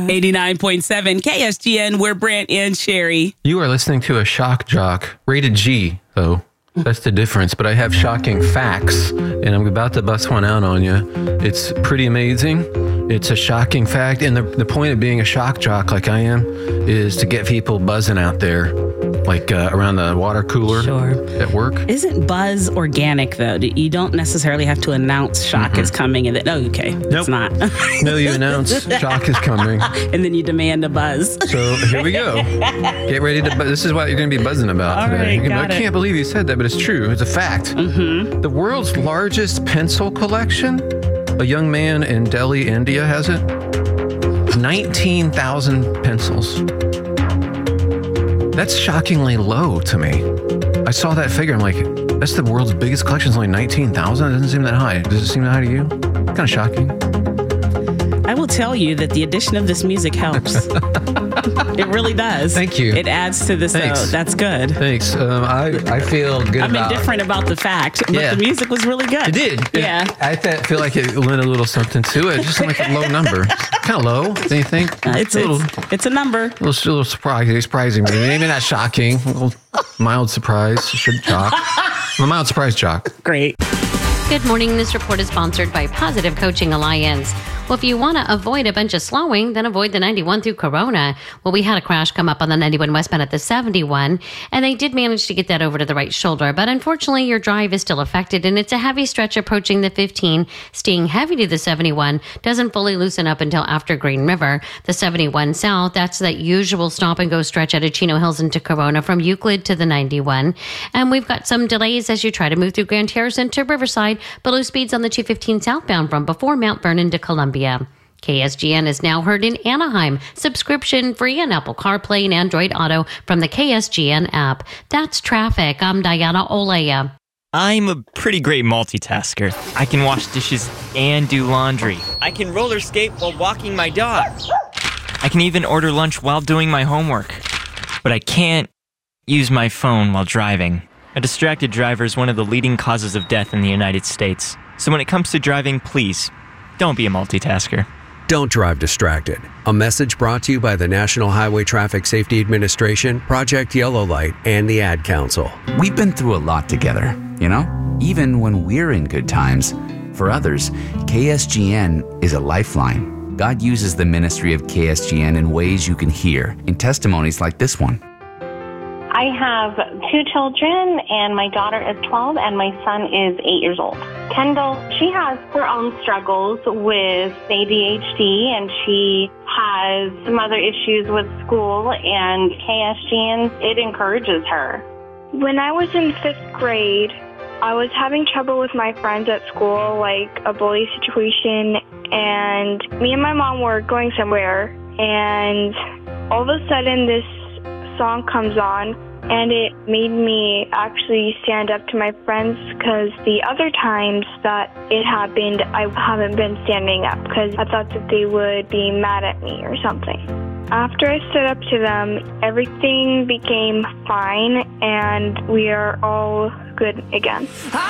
89.7 KSGN, we're Brant and Sherry. You are listening to a shock jock, rated G, though. That's the difference. But I have shocking facts, and I'm about to bust one out on you. It's pretty amazing. It's a shocking fact. And the point of being a shock jock like I am is to get people buzzing out there, like around the water cooler at work. Isn't buzz organic, though? You don't necessarily have to announce shock is coming. And okay, nope. It's not. No, you announce shock is coming. And then you demand a buzz. So here we go. Get ready to buzz. This is what you're going to be buzzing about All today. Right, I can't believe you said that, but it's true. It's a fact. The world's largest pencil collection, a young man in Delhi, India has it. 19,000 pencils. That's shockingly low to me. I saw that figure. I'm like, that's the world's biggest collection. It's only 19,000. It doesn't seem that high. Does it seem that high to you? Kind of shocking. I will tell you that the addition of this music helps. It really does. Thank you. It adds to this. That's good. Thanks. I feel good I'm indifferent about the fact, but the music was really good. It did. Yeah. I feel like it lent a little something to it. Just like a low number. Kind of low, don't you think? It's a number. A little surprising me. Maybe not shocking. A little mild surprise. Should shock. I'm a mild surprise jock. Great. Good morning. This report is sponsored by Positive Coaching Alliance. Well, if you want to avoid a bunch of slowing, then avoid the 91 through Corona. Well, we had a crash come up on the 91 westbound at the 71, and they did manage to get that over to the right shoulder. But unfortunately, your drive is still affected, and it's a heavy stretch approaching the 15, staying heavy to the 71, doesn't fully loosen up until after Green River. The 71 south, that's that usual stop and go stretch out of Chino Hills into Corona from Euclid to the 91. And we've got some delays as you try to move through Grand Harrison to Riverside, below speeds on the 215 southbound from before Mount Vernon to Columbia. KSGN is now heard in Anaheim, subscription free on Apple CarPlay and Android Auto from the KSGN app. That's traffic. I'm Diana Olea. I'm a pretty great multitasker. I can wash dishes and do laundry. I can roller skate while walking my dog. I can even order lunch while doing my homework. But I can't use my phone while driving. A distracted driver is one of the leading causes of death in the United States. So when it comes to driving, please, don't be a multitasker. Don't drive distracted. A message brought to you by the National Highway Traffic Safety Administration, Project Yellow Light, and the Ad Council. We've been through a lot together, you know? Even when we're in good times. For others, KSGN is a lifeline. God uses the ministry of KSGN in ways you can hear in testimonies like this one. I have 2 children, and my daughter is 12, and my son is 8 years old. Kendall, she has her own struggles with ADHD, and she has some other issues with school, and KSGN, it encourages her. When I was in 5th grade, I was having trouble with my friends at school, like a bully situation, and me and my mom were going somewhere, and all of a sudden this song comes on, and it made me actually stand up to my friends, because the other times that it happened, I haven't been standing up because I thought that they would be mad at me or something. After I stood up to them, everything became fine, and we are all good again.